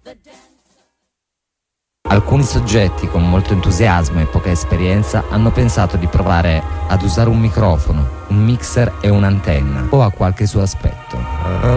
Alcuni soggetti con molto entusiasmo e poca esperienza hanno pensato di provare ad usare un microfono, un mixer e un'antenna, o a qualche suo aspetto.